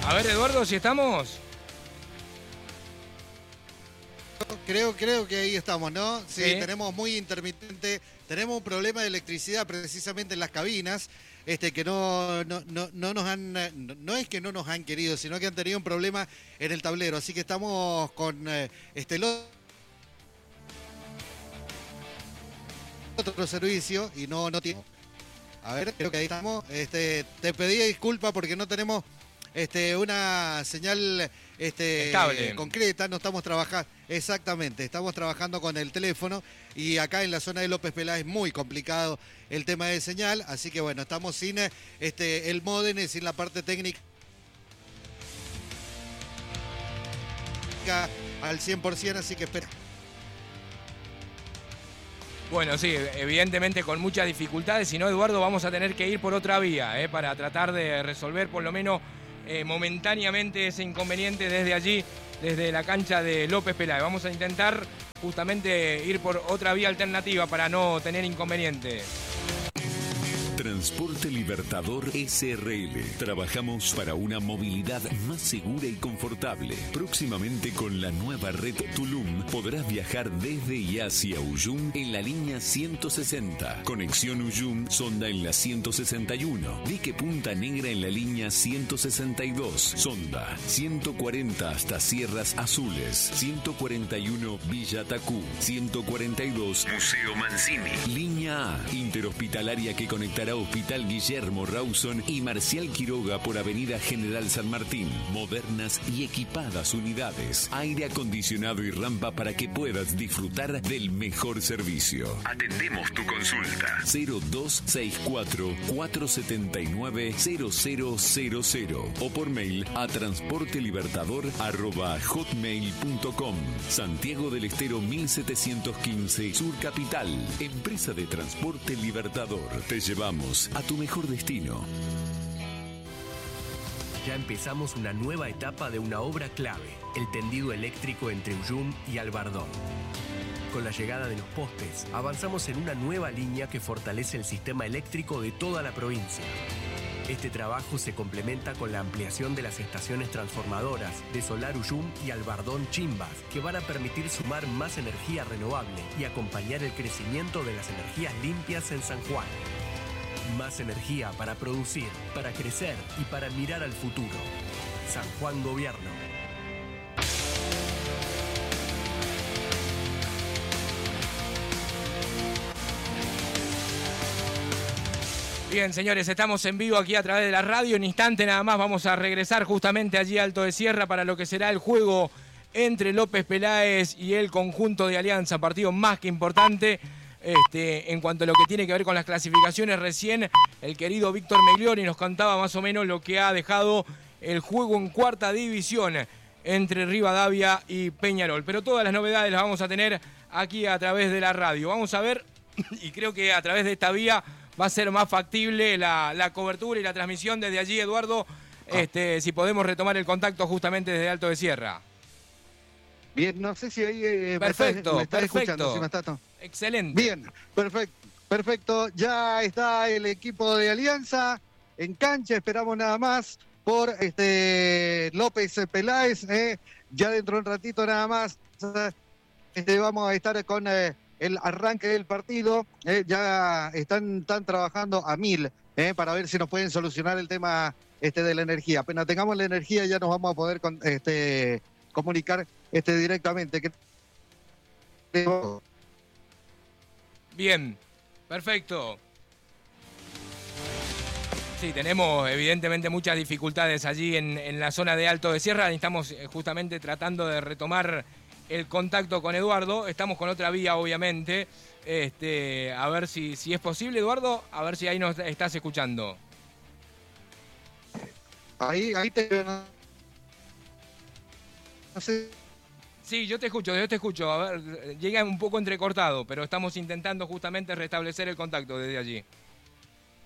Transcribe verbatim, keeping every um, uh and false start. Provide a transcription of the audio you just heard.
A ver, Eduardo, si estamos. Creo, creo que ahí estamos, ¿no? Sí, Sí. tenemos muy intermitente, tenemos un problema de electricidad precisamente en las cabinas, este que no, no, no, no nos han, no, no es que no nos han querido, sino que han tenido un problema en el tablero, así que estamos con eh, este el otro servicio y no, no tiene. A ver, creo que ahí estamos. Este, te pedí disculpa porque no tenemos este, una señal este, Estable. concreta, no estamos trabajando. Exactamente, estamos trabajando con el teléfono y acá en la zona de López Peláez es muy complicado el tema de señal, así que bueno, estamos sin este, el módem, sin la parte técnica al cien por ciento, así que espera. Bueno, sí, evidentemente con muchas dificultades, si no, Eduardo, vamos a tener que ir por otra vía, ¿eh? Para tratar de resolver por lo menos eh, momentáneamente ese inconveniente desde allí, desde la cancha de López Peláez. Vamos a intentar justamente ir por otra vía alternativa para no tener inconvenientes. Transporte Libertador S R L. Trabajamos para una movilidad más segura y confortable. Próximamente con la nueva red Tulum podrás viajar desde y hacia Uyum en la línea ciento sesenta. Conexión Uyum Sonda en la ciento sesenta y uno. Dique Punta Negra en la línea ciento sesenta y dos. Sonda ciento cuarenta hasta Sierras Azules. ciento cuarenta y uno Villa Tacú. ciento cuarenta y dos Museo Mancini. Línea A interhospitalaria que conectará Hospital Guillermo Rawson y Marcial Quiroga por Avenida General San Martín. Modernas y equipadas unidades. Aire acondicionado y rampa para que puedas disfrutar del mejor servicio. Atendemos tu consulta. cero dos seis cuatro, cuatro siete nueve, cero cero cero cero o por mail a transportelibertador arroba hotmail punto com. Santiago del Estero mil setecientos quince Sur Capital. Empresa de Transporte Libertador. Te llevamos a tu mejor destino. Ya empezamos una nueva etapa de una obra clave, el tendido eléctrico entre Uyum y Albardón. Con la llegada de los postes, avanzamos en una nueva línea que fortalece el sistema eléctrico de toda la provincia. Este trabajo se complementa con la ampliación de las estaciones transformadoras de Solar Uyum y Albardón Chimbas, que van a permitir sumar más energía renovable y acompañar el crecimiento de las energías limpias en San Juan. Más energía para producir, para crecer y para mirar al futuro. San Juan Gobierno. Bien, señores, estamos en vivo aquí a través de la radio. En instante nada más vamos a regresar justamente allí a Alto de Sierra para lo que será el juego entre López Peláez y el conjunto de Alianza. Partido más que importante. Este, en cuanto a lo que tiene que ver con las clasificaciones, recién el querido Víctor Meglioni nos contaba más o menos lo que ha dejado el juego en cuarta división entre Rivadavia y Peñarol. Pero todas las novedades las vamos a tener aquí a través de la radio. Vamos a ver, y creo que a través de esta vía va a ser más factible la, la cobertura y la transmisión desde allí, Eduardo, este, si podemos retomar el contacto justamente desde Alto de Sierra. Bien, no sé si ahí eh, perfecto, me está, me está perfecto. escuchando, si me está to- Excelente. Bien, perfecto, perfecto. Ya está el equipo de Alianza en cancha, esperamos nada más por este López Peláez. Eh, ya dentro de un ratito nada más este, vamos a estar con eh, el arranque del partido. Eh, ya están, están trabajando a mil eh, para ver si nos pueden solucionar el tema este, de la energía. Apenas tengamos la energía ya nos vamos a poder con, este, comunicar este, directamente. Bien, perfecto. Sí, tenemos evidentemente muchas dificultades allí en, en la zona de Alto de Sierra. Estamos justamente tratando de retomar el contacto con Eduardo. Estamos con otra vía, obviamente. Este, a ver si, si es posible, Eduardo. A ver si ahí nos estás escuchando. Ahí, ahí te... No sé. Sí, yo te escucho, yo te escucho. A ver, llega un poco entrecortado, pero estamos intentando justamente restablecer el contacto desde allí.